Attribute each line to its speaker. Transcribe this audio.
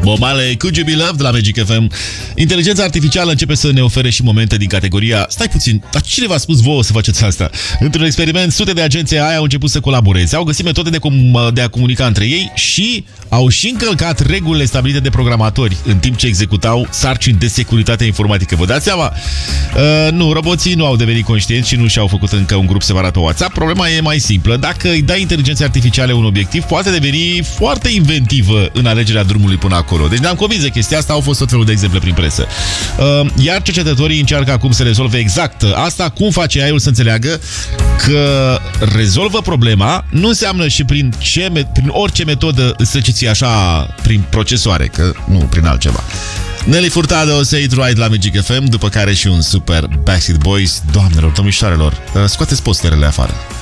Speaker 1: Bob Marley, Could You Be Loved de la Magic FM. Inteligența artificială începe să ne ofere și momente din categoria stai puțin, dar cine v-a spus vouă să faceți asta? Într-un experiment, sute de agenții AI au început să colaboreze, au găsit metode de a comunica între ei și au și încălcat regulile stabilite de programatori în timp ce executau sarcini de securitate informatică. Vă dați seama? Nu, roboții nu au devenit conștienți și nu și-au făcut încă un grup separat pe WhatsApp. Problema e mai simplă. Dacă îi dai inteligenței artificiale un obiectiv, poate deveni foarte inventivă în alegerea drumului până acolo. Deci ne-am convins de chestia asta, au fost tot felul de exemple prin presă. Iar cercetătorii încearcă acum să rezolve exact asta. Cum face AI-ul să înțeleagă că rezolvă problema nu înseamnă și prin orice metodă să ciți așa prin procesoare, că nu prin altceva. Nelly Furtado, Say It Right la Magic FM, după care și un super Backstreet Boys. Doamnelor, domnișoarelor, scoateți posterele afară.